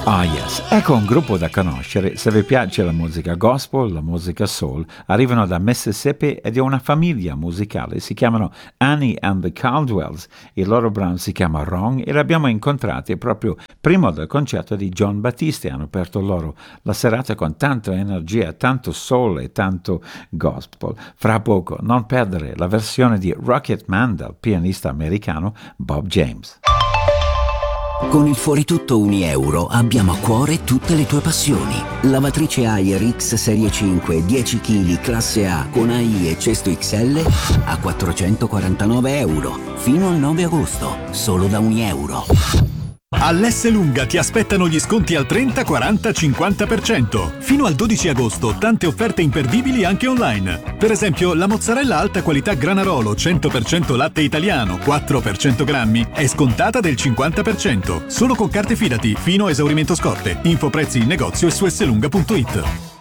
Ah yes, ecco un gruppo da conoscere se vi piace la musica gospel, la musica soul. Arrivano da Mississippi ed è una famiglia musicale, si chiamano Annie and the Caldwells. Il loro brano si chiama Wrong e li abbiamo incontrati proprio prima del concerto di John Battisti. Hanno aperto loro la serata con tanta energia, tanto soul e tanto gospel. Fra poco non perdere la versione di Rocket Man del pianista americano Bob James. Con il Fuori Tutto €1 abbiamo a cuore tutte le tue passioni. Lavatrice Haier X Serie 5 10 kg classe A con AI e cesto XL a €449 fino al 9 agosto, solo da €1. All'Esselunga ti aspettano gli sconti al 30, 40, 50%. Fino al 12 agosto tante offerte imperdibili anche online. Per esempio la mozzarella alta qualità Granarolo 100% latte italiano 4 per 100 grammi è scontata del 50%. Solo con carte Fidati fino a esaurimento scorte. Info prezzi in negozio e su esselunga.it.